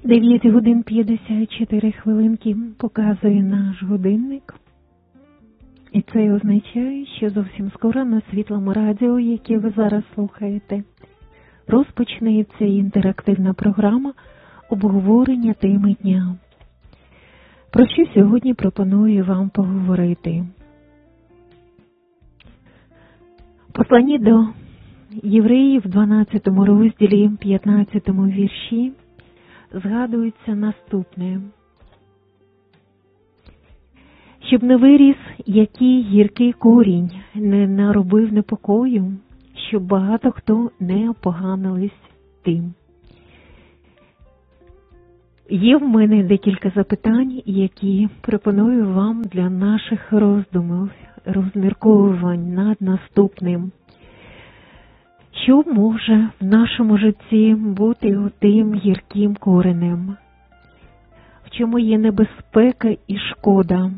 9 годин 54 хвилинки показує наш годинник. І це означає, що зовсім скоро на Світлому радіо, яке ви зараз слухаєте, розпочнеться інтерактивна програма обговорення теми дня. Про що сьогодні пропоную вам поговорити? Послання до євреїв в 12 розділі, 15 вірші згадується наступне. Щоб не виріс який гіркий корінь, не наробив непокою, щоб багато хто не опоганились тим. Є в мене декілька запитань, які пропоную вам для наших роздумів, розмірковувань над наступним. Що може в нашому житті бути тим гірким коренем? В чому є небезпека і шкода?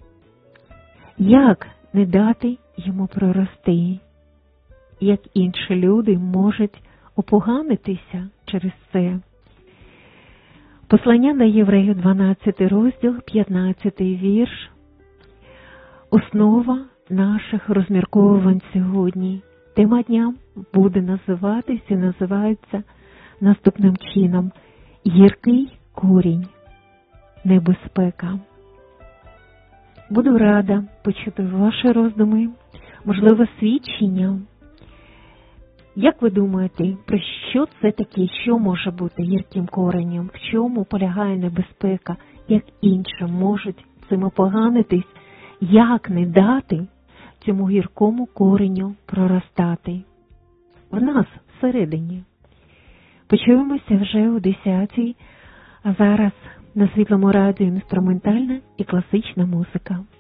Як не дати йому прорости? Як інші люди можуть опоганитися через це? Послання до євреїв, 12 розділ, 15 вірш. Основа наших розмірковувань сьогодні. Тема дня буде називається наступним чином. Гіркий корінь. Небезпека. Буду рада почути ваші роздуми, можливо, свідчення. Як ви думаєте, про що це таке, що може бути гірким коренем, в чому полягає небезпека, як інші можуть цим опоганитись, як не дати цьому гіркому кореню проростати? В нас всередині. Почуємося вже о 10-й, а зараз на Світлому радіо інструментальна і класична музика.